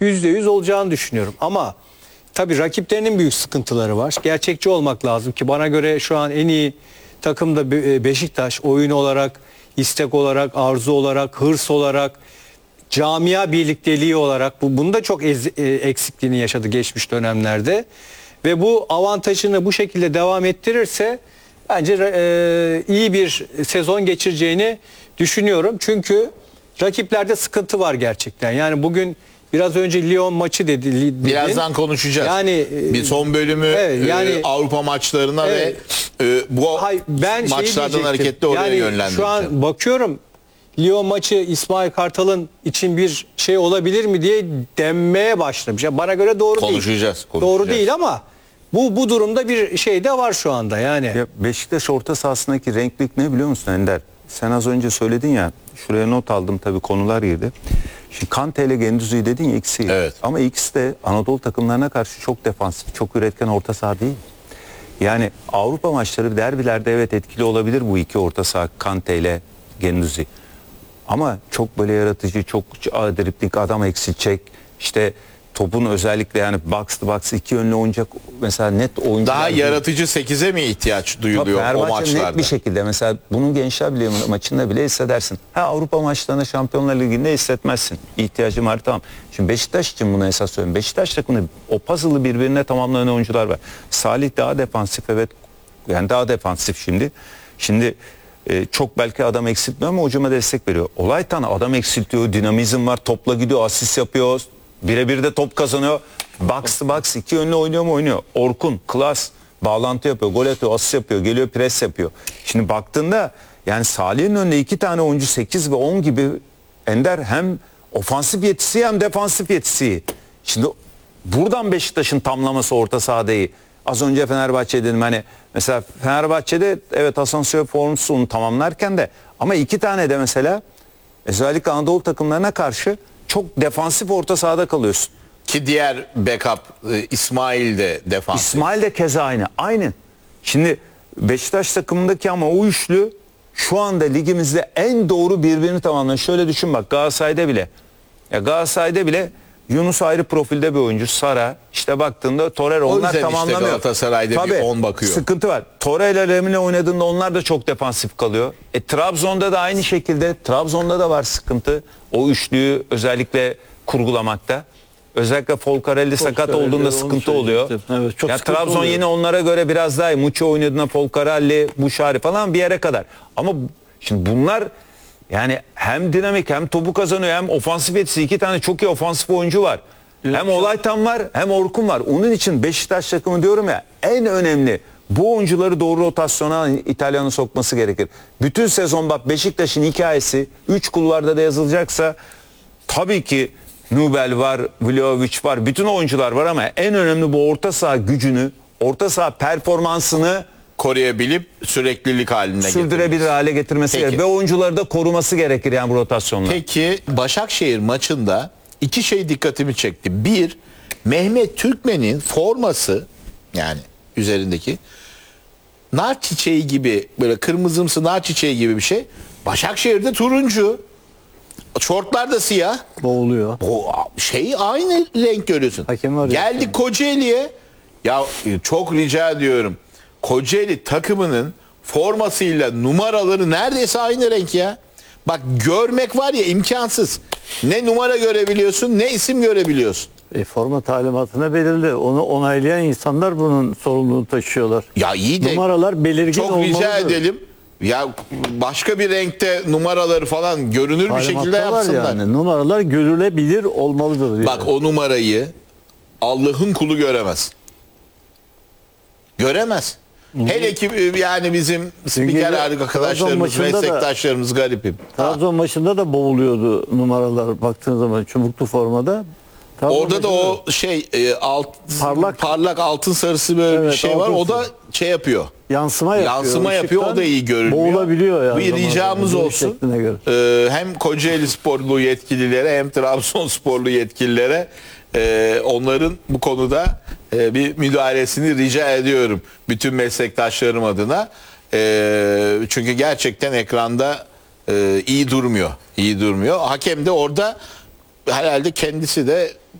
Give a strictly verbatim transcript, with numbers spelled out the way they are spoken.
yüzde yüz olacağını düşünüyorum. Ama tabii rakiplerinin büyük sıkıntıları var. Gerçekçi olmak lazım ki bana göre şu an en iyi takım da Beşiktaş, oyun olarak, istek olarak, arzu olarak, hırs olarak, camia birlikteliği olarak bu bunda çok ez, e, eksikliğini yaşadı geçmiş dönemlerde. Ve bu avantajını bu şekilde devam ettirirse bence e, iyi bir sezon geçireceğini düşünüyorum. Çünkü rakiplerde sıkıntı var gerçekten. Yani bugün biraz önce Lyon maçı dedi. Dedin. Birazdan konuşacağız. Yani bir son bölümü evet, yani, e, Avrupa maçlarına evet, ve e, bu hayır, ben maçlardan hareketle oraya yani yönlendireceğim. Şu an bakıyorum Lyon maçı İsmail Kartal'ın için bir şey olabilir mi diye denmeye başlamış. Yani bana göre doğru konuşacağız, değil. konuşacağız. Doğru değil ama bu bu durumda bir şey de var şu anda yani. Ya Beşiktaş orta sahasındaki renklik ne biliyor musun Ender? Sen az önce söyledin ya, şuraya not aldım tabii, konular girdi. Şimdi Kante ile Gendüzi'yi dedin ya, ikisi. Evet. Ama ikisi de Anadolu takımlarına karşı çok defansif, çok üretken orta saha değil. Yani Avrupa maçları, derbilerde evet etkili olabilir bu iki orta saha, Kante ile Gendüzi. Ama çok böyle yaratıcı, çok dripling, adam eksiltecek, işte topun özellikle yani box to box iki yönlü oynayacak mesela net oyuncular. Daha değil. yaratıcı sekize mi ihtiyaç duyuluyor o maçlarda? Net bir şekilde mesela bunun Gençler Birliği maçında bile hissedersin. Ha, Avrupa maçlarında, Şampiyonlar Ligi'nde hissetmezsin. İhtiyacım var, tamam. Şimdi Beşiktaş için bunu esas söylüyorum. Beşiktaş takımında o puzzle'ı birbirine tamamlayan oyuncular var. Salih daha defansif, evet. Yani daha defansif şimdi. Şimdi e, çok belki adam eksiltmiyor ama hocama destek veriyor. Olaytan adam eksiltiyor, dinamizm var, topla gidiyor, asist yapıyor. Birebir de top kazanıyor. Box to box iki yönlü oynuyor mu? Oynuyor. Orkun, klas, bağlantı yapıyor, gol atıyor, asist yapıyor, geliyor, pres yapıyor. Şimdi baktığında yani Salih'in önünde iki tane oyuncu sekiz ve on gibi Ender, hem ofansif yetisi hem defansif yetisi. Şimdi buradan Beşiktaş'ın tamlaması orta sahada iyi. Az önce Fenerbahçe dedim, hani mesela Fenerbahçe'de evet Asansör formsunu tamamlarken de, ama iki tane de mesela özellikle Anadolu takımlarına karşı çok defansif orta sahada kalıyorsun. Ki diğer backup e, İsmail de defansif. İsmail de keza aynı. Aynı. Şimdi Beşiktaş takımındaki ama o üçlü şu anda ligimizde en doğru birbirini tamamlayan. Şöyle düşün bak, Galatasaray'da bile. Ya Galatasaray'da bile Yunus ayrı profilde bir oyuncu. Sara işte baktığında Torreira, onlar yüzden işte tamamlamıyor. Galatasaray'da bir Tabii, on bakıyor. sıkıntı var. Torreira ile Remine oynadığında onlar da çok defansif kalıyor. E, Trabzon'da da aynı şekilde. Trabzon'da da var sıkıntı. O üçlüyü özellikle kurgulamakta. Özellikle Folcarelli sakat olduğunda sıkıntı oluyor. Evet, çok ya sıkıntı Trabzon oluyor. yine onlara göre biraz daha iyi. Muçi oynadığında Folcarelli, Buşari falan bir yere kadar. Ama şimdi bunlar yani hem dinamik, hem topu kazanıyor, hem ofansif yetisi, iki tane çok iyi ofansif oyuncu var. Evet. Hem Olaytan var, hem Orkun var. Onun için Beşiktaş takımı diyorum ya, en önemli bu oyuncuları doğru rotasyona İtalyan'ın sokması gerekir. Bütün sezon bak, Beşiktaş'ın hikayesi üç kulvarda da yazılacaksa tabii ki Nubel var, Vlahovic var, bütün oyuncular var ama en önemli bu orta saha gücünü, orta saha performansını koruyabilip süreklilik halinde sürdürebilir getirmesi. hale getirmesi Peki. gerekir. Ve oyuncuları da koruması gerekir yani bu rotasyonla. Peki Başakşehir maçında iki şey dikkatimi çekti. Bir, Mehmet Türkmen'in forması, yani üzerindeki nar çiçeği gibi, böyle kırmızımsı nar çiçeği gibi bir şey. Başakşehir'de turuncu. Şortlar da siyah. Boğuluyor. Bu şey aynı renk görüyorsun. Hakem var ya. Geldik Kocaeli'ye. Ya çok rica ediyorum. Kocaeli takımının formasıyla numaraları neredeyse aynı renk ya. Bak, görmek var ya imkansız. Ne numara görebiliyorsun, ne isim görebiliyorsun. E, forma talimatına belirli. Onu onaylayan insanlar bunun sorumluluğunu taşıyorlar. Ya iyi de Numaralar belirgin çok olmalıdır. rica edelim. Ya başka bir renkte numaraları falan görünür bir şekilde Talimatta var yapsınlar. yani. Numaralar görülebilir olmalıdır diyor. Bak, o numarayı Allah'ın kulu göremez. Göremez. Hele ki yani bizim spiker Trabzon arkadaşlarımız, maçında da- meslektaşlarımız garipim. Trabzon maçında da boğuluyordu numaralar baktığın zaman çubuklu formada. Trabzon Orada da maçında o şey e, alt, Parlak. parlak altın sarısı böyle bir Evet, şey var. altın O da sarısı. şey yapıyor. yansıma yapıyor. Yansıma yapıyor, o Işıktan da iyi görünmüyor. Boğulabiliyor yani. Bir ricamız Zaman, olsun. şekline göre. Ee, hem Kocaeli sporlu yetkililere hem Trabzon sporlu yetkililere e, onların bu konuda e, bir müdahalesini rica ediyorum. Bütün meslektaşlarım adına. E, çünkü gerçekten ekranda e, iyi durmuyor. İyi durmuyor. Hakem de orada herhalde kendisi de